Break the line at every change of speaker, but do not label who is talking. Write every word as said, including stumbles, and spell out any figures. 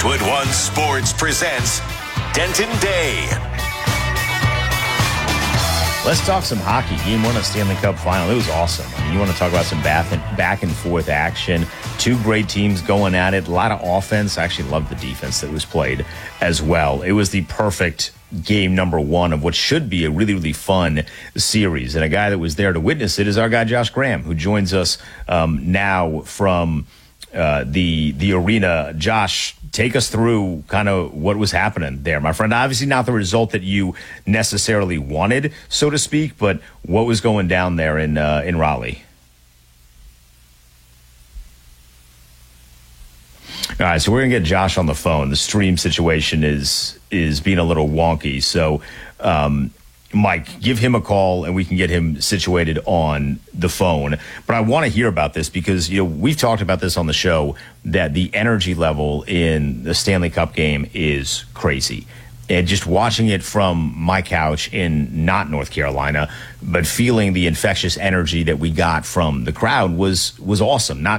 Redwood One Sports presents Denton Day.
Let's talk some hockey. Game one of Stanley Cup Final. It was awesome. I mean, you want to talk about some back and, back and forth action. Two great teams going at it. A lot of offense. I actually loved the defense that was played as well. It was the perfect game number one of what should be a really, really fun series. And a guy that was there to witness it is our guy Josh Graham, who joins us um, now from uh, the the arena. Josh, take us through kind of what was happening there, my friend. Obviously not the result that you necessarily wanted, so to speak, but what was going down there in uh, in Raleigh? All right, so we're going to get Josh on the phone. The stream situation is is being a little wonky. So, um, Mike, give him a call and we can get him situated on the phone. But I want to hear about this because, you know, we've talked about this on the show that the energy level in the Stanley Cup game is crazy. And just watching it from my couch in not North Carolina, but feeling the infectious energy that we got from the crowd was was awesome. Not